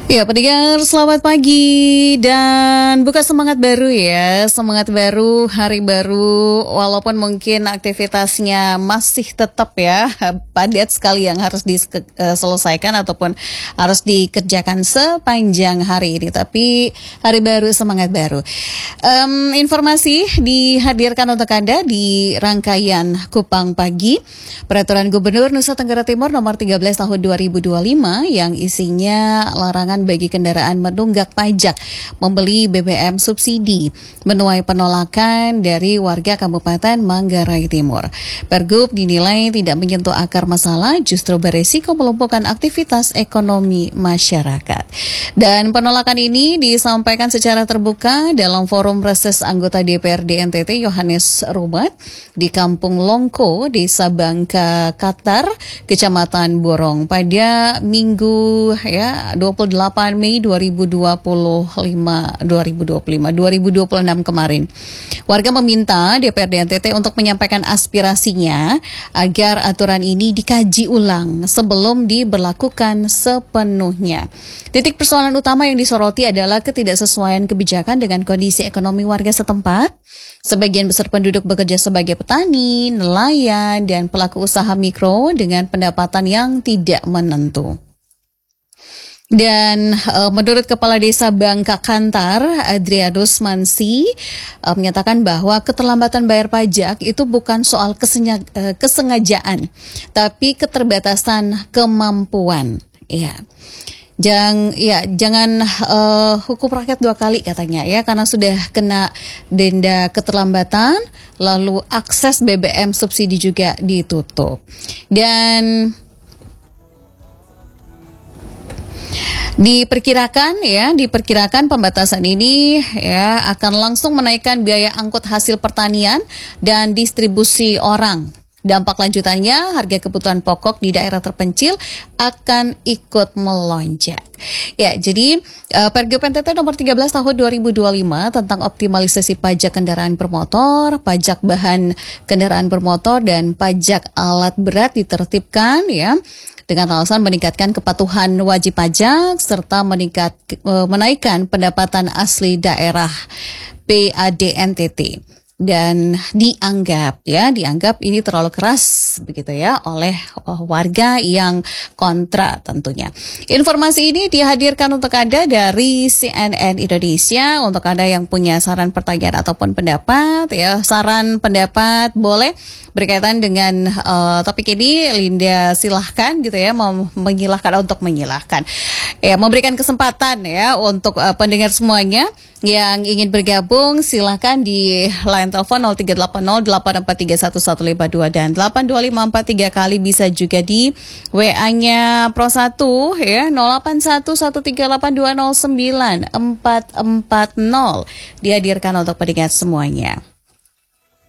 Ya, pendengar, selamat pagi dan buka semangat baru ya. Semangat baru, hari baru, walaupun mungkin aktivitasnya masih tetap ya padat sekali yang harus diselesaikan ataupun harus dikerjakan sepanjang hari ini. Tapi hari baru, semangat baru. Informasi dihadirkan untuk Anda di rangkaian Kupang Pagi. Peraturan Gubernur Nusa Tenggara Timur nomor 13 tahun 2025 yang isinya larangan bagi kendaraan menunggak pajak membeli BBM subsidi menuai penolakan dari warga Kabupaten Manggarai Timur. Pergub dinilai tidak menyentuh akar masalah, justru beresiko melumpuhkan aktivitas ekonomi masyarakat. Dan penolakan ini disampaikan secara terbuka dalam forum reses anggota DPRD NTT Yohanes Rumat di Kampung Longko, Desa Bangka Katar, Kecamatan Borong pada Minggu 28 Mei 2026 kemarin. Warga meminta DPRD NTT untuk menyampaikan aspirasinya agar aturan ini dikaji ulang sebelum diberlakukan sepenuhnya. Titik persoalan utama yang disoroti adalah ketidaksesuaian kebijakan dengan kondisi ekonomi warga setempat. Sebagian besar penduduk bekerja sebagai petani, nelayan, dan pelaku usaha mikro dengan pendapatan yang tidak menentu. Dan menurut Kepala Desa Bangka Kantar, Adrianus Mansi, menyatakan bahwa keterlambatan bayar pajak itu bukan soal kesengajaan, tapi keterbatasan kemampuan. Jangan hukum rakyat dua kali katanya ya, karena sudah kena denda keterlambatan, lalu akses BBM subsidi juga ditutup. Dan diperkirakan pembatasan ini akan langsung menaikkan biaya angkut hasil pertanian dan distribusi orang. Dampak lanjutannya, harga kebutuhan pokok di daerah terpencil akan ikut melonjak. Ya, jadi Pergub NTT nomor 13 tahun 2025 tentang optimalisasi pajak kendaraan bermotor, pajak bahan kendaraan bermotor, dan pajak alat berat ditertibkan dengan alasan meningkatkan kepatuhan wajib pajak serta menaikkan pendapatan asli daerah PAD NTT. Dan dianggap ini terlalu keras begitu ya oleh warga yang kontra tentunya. Informasi ini dihadirkan untuk Anda dari CNN Indonesia. Untuk Anda yang punya saran, pertanyaan ataupun pendapat saran pendapat boleh berkaitan dengan topik ini. Linda silahkan menyilahkan memberikan kesempatan untuk pendengar semuanya yang ingin bergabung. Silahkan di line telepon 038084315152 dan 82543 kali, bisa juga di WA-nya Pro 1 081138209440 dihadirkan untuk pendengar semuanya.